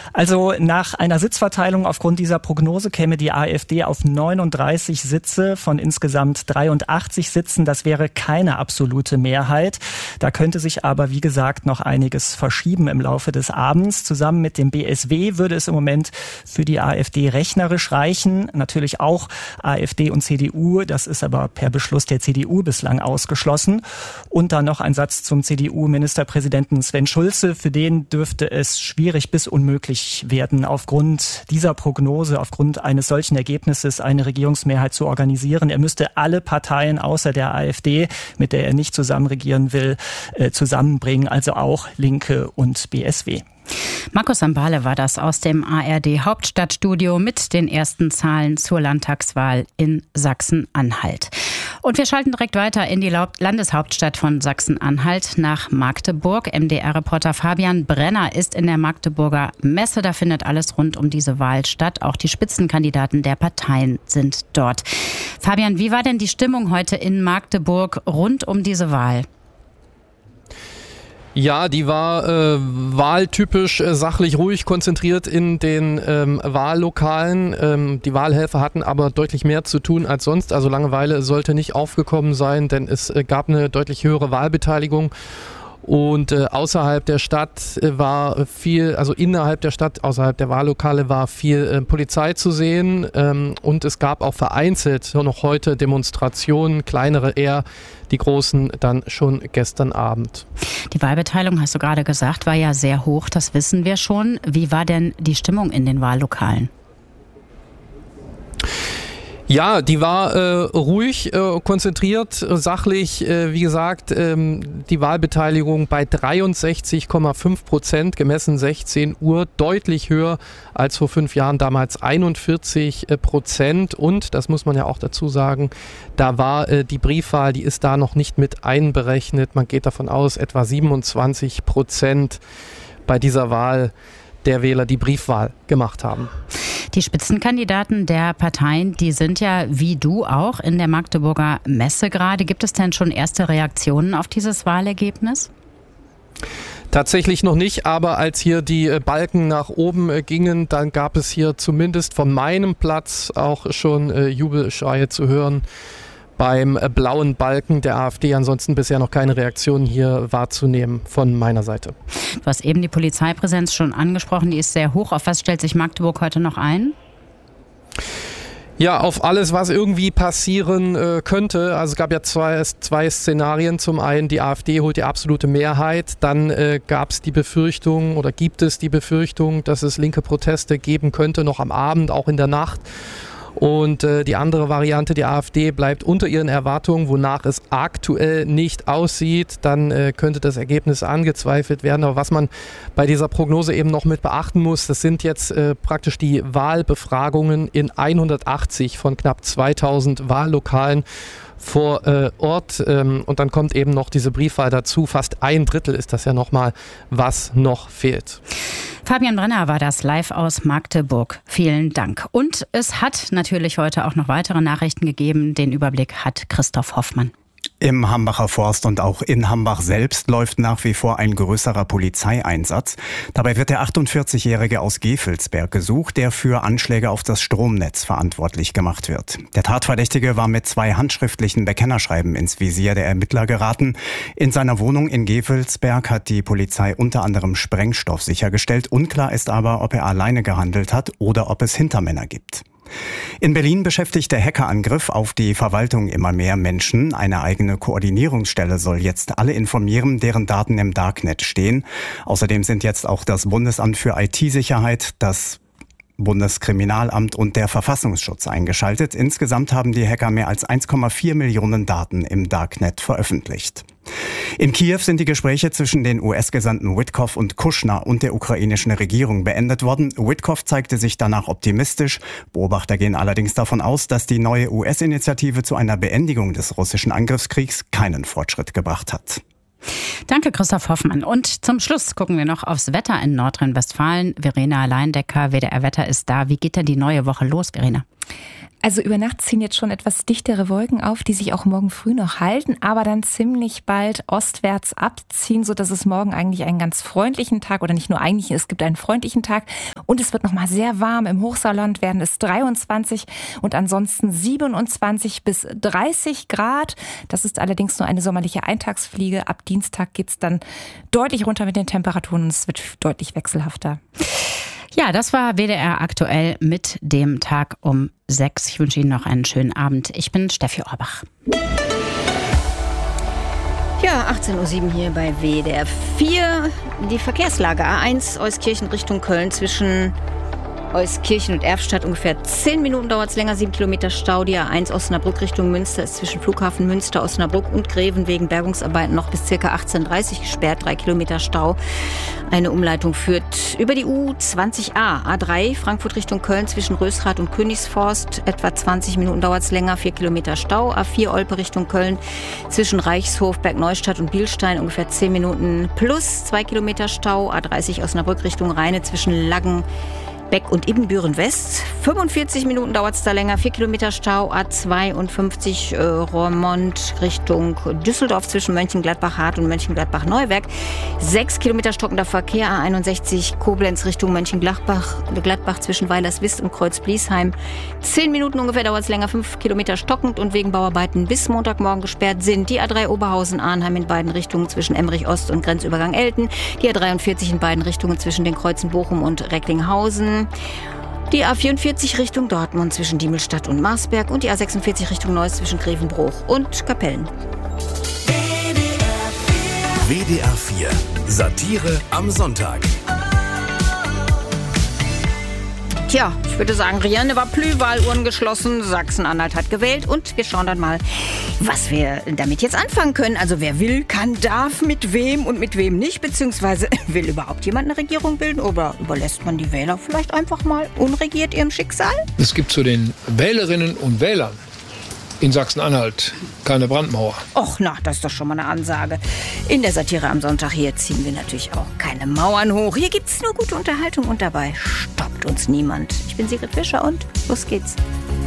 Also nach einer Sitzverteilung aufgrund dieser Prognose käme die AfD auf 39 Sitze von insgesamt 83 Sitzen. Das wäre keine absolute Mehrheit. Da könnte sich aber, wie gesagt, noch einiges verschieben im Laufe des Abends. Zusammen mit dem BSW würde es im Moment für die AfD rechnerisch reichen. Natürlich auch AfD und CDU. Das ist aber per Beschluss der CDU bislang ausgeschlossen. Und dann noch ein Satz zum CDU-Ministerpräsidenten Sven Schulze. Für den dürfte es schwierig bis unmöglich werden, aufgrund dieser Prognose, aufgrund eines solchen Ergebnisses eine Regierungsmehrheit zu organisieren. Er müsste alle Parteien außer der AfD, mit der er nicht zusammen regieren will, zusammenbringen, also auch Linke und BSW. Markus Sambale war das aus dem ARD Hauptstadtstudio mit den ersten Zahlen zur Landtagswahl in Sachsen-Anhalt. Und wir schalten direkt weiter in die Landeshauptstadt von Sachsen-Anhalt nach Magdeburg. MDR-Reporter Fabian Brenner ist in der Magdeburger Messe. Da findet alles rund um diese Wahl statt. Auch die Spitzenkandidaten der Parteien sind dort. Fabian, wie war denn die Stimmung heute in Magdeburg rund um diese Wahl? Ja, die war wahltypisch sachlich ruhig konzentriert in den Wahllokalen. Die Wahlhelfer hatten aber deutlich mehr zu tun als sonst. Also Langeweile sollte nicht aufgekommen sein, denn es gab eine deutlich höhere Wahlbeteiligung. Und außerhalb der Stadt war viel, also innerhalb der Stadt, außerhalb der Wahllokale war viel Polizei zu sehen. Und es gab auch vereinzelt noch heute Demonstrationen, kleinere eher, die großen dann schon gestern Abend. Die Wahlbeteiligung, hast du gerade gesagt, war ja sehr hoch, das wissen wir schon. Wie war denn die Stimmung in den Wahllokalen? Ja, die war ruhig, konzentriert, sachlich, wie gesagt, die Wahlbeteiligung bei 63,5%, gemessen 16 Uhr, deutlich höher als vor 5 Jahren, damals 41%. Und, das muss man ja auch dazu sagen, da war die Briefwahl, die ist da noch nicht mit einberechnet. Man geht davon aus, etwa 27% bei dieser Wahl der Wähler die Briefwahl gemacht haben. Die Spitzenkandidaten der Parteien, die sind ja wie du auch in der Magdeburger Messe gerade. Gibt es denn schon erste Reaktionen auf dieses Wahlergebnis? Tatsächlich noch nicht, aber als hier die Balken nach oben gingen, dann gab es hier zumindest von meinem Platz auch schon Jubelschreie zu hören beim blauen Balken der AfD. Ansonsten bisher noch keine Reaktion hier wahrzunehmen von meiner Seite. Du hast eben die Polizeipräsenz schon angesprochen, die ist sehr hoch. Auf was stellt sich Magdeburg heute noch ein? Ja, auf alles, was irgendwie passieren könnte. Also es gab ja zwei Szenarien. Zum einen, die AfD holt die absolute Mehrheit. Dann gab es die Befürchtung oder gibt es die Befürchtung, dass es linke Proteste geben könnte, noch am Abend, auch in der Nacht. Und die andere Variante, die AfD bleibt unter ihren Erwartungen, wonach es aktuell nicht aussieht. Dann könnte das Ergebnis angezweifelt werden. Aber was man bei dieser Prognose eben noch mit beachten muss, das sind jetzt praktisch die Wahlbefragungen in 180 von knapp 2000 Wahllokalen vor Ort. Und dann kommt eben noch diese Briefwahl dazu. Fast 1/3 ist das ja nochmal, was noch fehlt. Fabian Brenner war das live aus Magdeburg. Vielen Dank. Und es hat natürlich heute auch noch weitere Nachrichten gegeben. Den Überblick hat Christoph Hoffmann. Im Hambacher Forst und auch in Hambach selbst läuft nach wie vor ein größerer Polizeieinsatz. Dabei wird der 48-Jährige aus Gevelsberg gesucht, der für Anschläge auf das Stromnetz verantwortlich gemacht wird. Der Tatverdächtige war mit 2 handschriftlichen Bekennerschreiben ins Visier der Ermittler geraten. In seiner Wohnung in Gevelsberg hat die Polizei unter anderem Sprengstoff sichergestellt. Unklar ist aber, ob er alleine gehandelt hat oder ob es Hintermänner gibt. In Berlin beschäftigt der Hackerangriff auf die Verwaltung immer mehr Menschen. Eine eigene Koordinierungsstelle soll jetzt alle informieren, deren Daten im Darknet stehen. Außerdem sind jetzt auch das Bundesamt für IT-Sicherheit, das Bundeskriminalamt und der Verfassungsschutz eingeschaltet. Insgesamt haben die Hacker mehr als 1,4 Millionen Daten im Darknet veröffentlicht. In Kiew sind die Gespräche zwischen den US-Gesandten Witkoff und Kushner und der ukrainischen Regierung beendet worden. Witkoff zeigte sich danach optimistisch. Beobachter gehen allerdings davon aus, dass die neue US-Initiative zu einer Beendigung des russischen Angriffskriegs keinen Fortschritt gebracht hat. Danke, Christoph Hoffmann. Und zum Schluss gucken wir noch aufs Wetter in Nordrhein-Westfalen. Verena Leindecker, WDR Wetter ist da. Wie geht denn die neue Woche los, Verena? Also über Nacht ziehen jetzt schon etwas dichtere Wolken auf, die sich auch morgen früh noch halten, aber dann ziemlich bald ostwärts abziehen, sodass es morgen eigentlich einen ganz freundlichen Tag, oder nicht nur eigentlich, es gibt einen freundlichen Tag Und es wird nochmal sehr warm. Im Hochsauerland werden es 23 und ansonsten 27 bis 30 Grad. Das ist allerdings nur eine sommerliche Eintagsfliege. Ab Dienstag geht's dann deutlich runter mit den Temperaturen und es wird deutlich wechselhafter. Ja, das war WDR aktuell mit dem Tag um 6. Ich wünsche Ihnen noch einen schönen Abend. Ich bin Steffi Orbach. Ja, 18.07 Uhr hier bei WDR 4. Die Verkehrslage A1 Euskirchen Richtung Köln zwischen Euskirchen und Erftstadt. Ungefähr 10 Minuten dauert es länger, 7 Kilometer Stau. Die A1 Osnabrück Richtung Münster ist zwischen Flughafen Münster, Osnabrück und Greven wegen Bergungsarbeiten noch bis ca. 18.30 Uhr gesperrt. 3 Kilometer Stau. Eine Umleitung führt über die U20a. A3 Frankfurt Richtung Köln zwischen Rösrath und Königsforst. Etwa 20 Minuten dauert es länger, 4 Kilometer Stau. A4 Olpe Richtung Köln zwischen Reichshof, Bergneustadt und Bielstein. Ungefähr 10 Minuten plus 2 Kilometer Stau. A30 Osnabrück Richtung Rheine zwischen Laggen, Beck und Ibbenbüren West. 45 Minuten dauert es da länger. 4 Kilometer Stau. A52 Roermond Richtung Düsseldorf zwischen Mönchengladbach-Hart und Mönchengladbach-Neuwerk. 6 Kilometer stockender Verkehr. A61 Koblenz Richtung Mönchengladbach zwischen Weilerswist und Kreuz-Bliesheim. 10 Minuten ungefähr dauert es länger. 5 Kilometer stockend und wegen Bauarbeiten bis Montagmorgen gesperrt sind die A3 Oberhausen-Arnheim in beiden Richtungen zwischen Emmerich Ost und Grenzübergang Elten. Die A43 in beiden Richtungen zwischen den Kreuzen Bochum und Recklinghausen. Die A44 Richtung Dortmund zwischen Diemelstadt und Marsberg und die A46 Richtung Neuss zwischen Grevenbruch und Kapellen. WDR 4 Satire am Sonntag. Tja, ich würde sagen, rien ne va plus, Wahluhren geschlossen, Sachsen-Anhalt hat gewählt und wir schauen dann mal, was wir damit jetzt anfangen können. Also wer will, kann, darf, mit wem und mit wem nicht, beziehungsweise will überhaupt jemand eine Regierung bilden oder überlässt man die Wähler vielleicht einfach mal unregiert ihrem Schicksal? Es gibt zu den Wählerinnen und Wählern in Sachsen-Anhalt keine Brandmauer. Och, na, das ist doch schon mal eine Ansage. In der Satire am Sonntag hier ziehen wir natürlich auch keine Mauern hoch. Hier gibt's nur gute Unterhaltung und dabei stoppt uns niemand. Ich bin Sigrid Fischer und los geht's.